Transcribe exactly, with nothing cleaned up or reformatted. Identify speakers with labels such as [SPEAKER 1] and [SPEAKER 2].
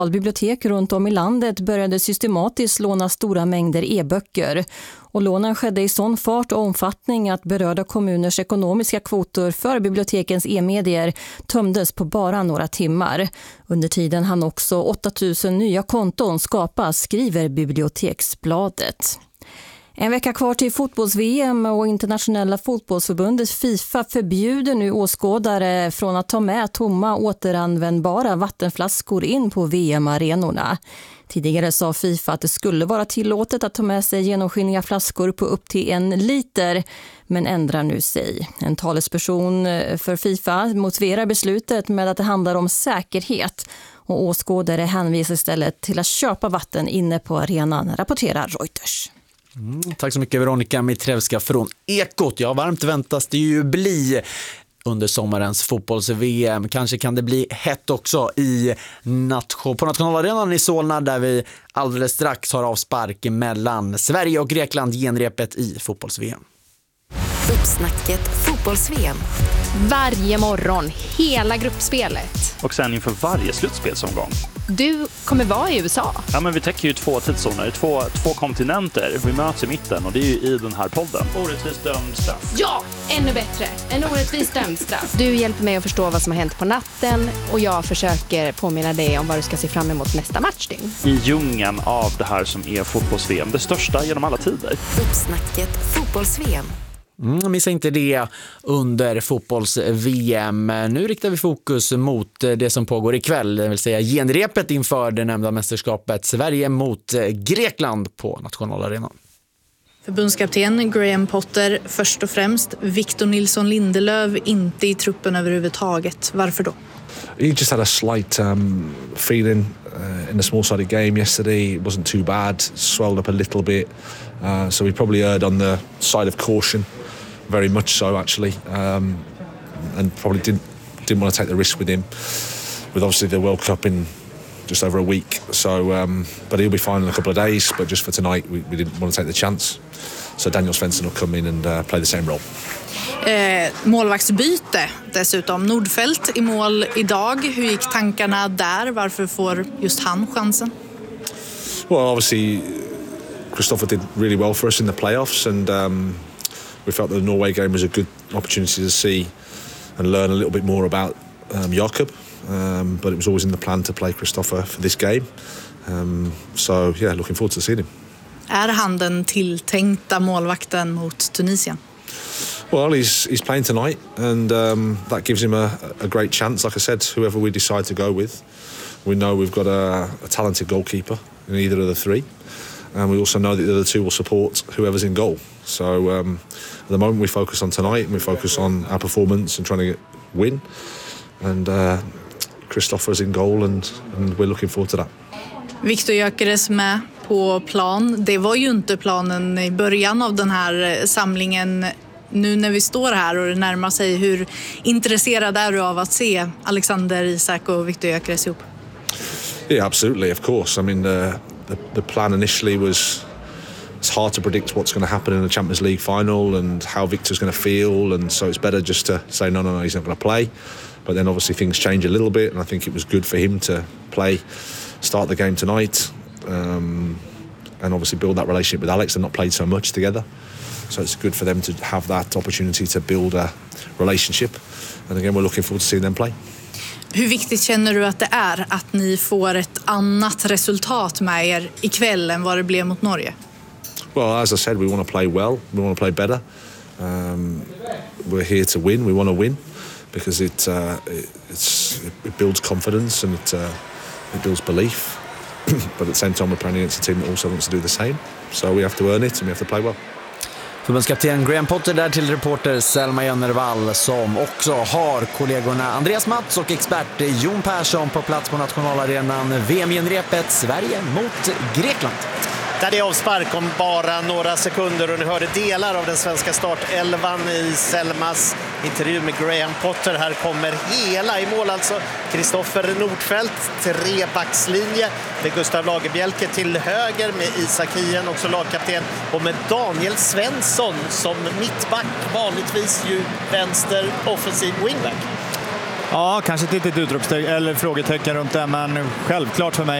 [SPEAKER 1] Bibliotek runt om i landet började systematiskt låna stora mängder e-böcker. Och lånen skedde i sån fart och omfattning att berörda kommuners ekonomiska kvoter för bibliotekens e-medier tömdes på bara några timmar. Under tiden hann också åtta tusen nya konton skapas, skriver Biblioteksbladet. En vecka kvar till fotbolls-V M och internationella fotbollsförbundet FIFA förbjuder nu åskådare från att ta med tomma återanvändbara vattenflaskor in på V M-arenorna. Tidigare sa FIFA att det skulle vara tillåtet att ta med sig genomskinliga flaskor på upp till en liter, men ändrar nu sig. En talesperson för FIFA motiverar beslutet med att det handlar om säkerhet, och åskådare hänvisar istället till att köpa vatten inne på arenan, rapporterar Reuters.
[SPEAKER 2] Mm, tack så mycket Veronica Mitrevska från Ekot. Ja, varmt väntas det ju bli under sommarens fotbolls-V M. Kanske kan det bli hett också i nation- på nationalarenan i Solna, där vi alldeles strax har avspark mellan Sverige och Grekland, genrepet i fotbolls-V M.
[SPEAKER 3] Uppsnacket fotbolls-V M.
[SPEAKER 4] Varje morgon, hela gruppspelet.
[SPEAKER 5] Och sen inför varje slutspelsomgång.
[SPEAKER 4] Du kommer vara i U S A.
[SPEAKER 5] Ja, men vi täcker ju två tidszoner, två, två kontinenter. Vi möts i mitten och det är ju i den här podden. Orättvist dömd straff.
[SPEAKER 4] Ja, ännu bättre. En orättvist dömd straff. Du hjälper mig att förstå vad som har hänt på natten och jag försöker påminna dig om vad du ska se fram emot nästa matchdygn.
[SPEAKER 5] I djungeln av det här som är fotbolls-V M, det största genom alla tider.
[SPEAKER 3] Uppsnacket fotbolls-V M.
[SPEAKER 2] Mm, missa inte det under fotbolls-V M. Nu riktar vi fokus mot det som pågår ikväll, det vill säga genrepet inför det nämnda mästerskapet, Sverige mot Grekland på nationalarenan.
[SPEAKER 6] Förbundskapten Graham Potter först och främst. Victor Nilsson Lindelöf inte i truppen överhuvudtaget. Varför då?
[SPEAKER 7] He just had a slight um, feeling uh, in the small-sided game yesterday. It wasn't too bad, swelled up a little bit. Uh, so we probably erred on the side of caution, very much so actually, um, and probably didn't didn't want to take the risk with him, with obviously the World Cup in just over a week. So, um, but he'll be fine in a couple of days. But just for tonight, we, we didn't want to take the chance. So Daniel Svensson will come in and uh, play the same role.
[SPEAKER 6] Eh, målvaktsbyte dessutom. Nordfeldt i mål idag. Hur gick tankarna där? Varför får just han chansen?
[SPEAKER 7] Well, obviously, Christopher did really well for us in the playoffs, and um, we felt that the Norway game was a good opportunity to see and learn a little bit more about um, Jakob. Um, but it was always in the plan to play Christopher for this game. Um, so, yeah, looking forward to seeing him.
[SPEAKER 6] Är han den tilltänkta målvakten mot Tunisien?
[SPEAKER 7] Well, he's he's playing tonight, and um, that gives him a, a great chance. Like I said, whoever we decide to go with, we know we've got a, a talented goalkeeper in either of the three, and we also know that the other two will support whoever's in goal. So um, at the moment we focus on tonight, and we focus on our performance and trying to get, win. And uh, Christopher's in goal, and, and we're looking forward to that.
[SPEAKER 6] Victor Gyökeres med på plan. Det var ju inte planen i början av den här samlingen. Nu när vi står här och det närmar sig, hur intresserad är du av att se Alexander Isak och Victor Gyökeres ihop?
[SPEAKER 7] Yeah, absolutely, of course. I mean, the, the, the plan initially was, it's hard to predict what's going to happen in the Champions League final and how Victor's going to feel, and so it's better just to say no, no, no, he's not going to play. But then obviously things change a little bit, and I think it was good for him to play, start the game tonight, um, and obviously build that relationship with Alex. They've not played so much together, so it's good for them to have that opportunity to build a relationship. And again, we're looking forward to seeing them play.
[SPEAKER 6] Hur viktigt känner du att det är att ni får ett annat resultat med er ikväll än vad det blev mot Norge?
[SPEAKER 7] Well, as I said, we want to play well. We want to play better. Um, we're here to win. We want to win because it, uh, it, it's, it builds confidence and it, uh, it builds belief. But at the same time, we're playing against a team that also wants to do the same. So we have to earn it and we have to play well.
[SPEAKER 2] Förbundskapten Graham Potter där till reporter Selma Jönnervall, som också har kollegorna Andreas Mats och expert Jon Persson på plats på nationalarenan. V M-genrepet Sverige mot Grekland.
[SPEAKER 8] Där det är avspark om bara några sekunder, och ni hörde delar av den svenska startelvan i Selmas intervju med Graham Potter. Här kommer hela i mål alltså. Kristoffer Nordfeldt, trebackslinje med Gustav Lagerbielke till höger med Isak Hien, också lagkapten, och med Daniel Svensson som mittback, vanligtvis ju vänster offensiv wingback.
[SPEAKER 9] Ja, kanske inte ett utropstecken eller frågetecken runt det, men självklart för mig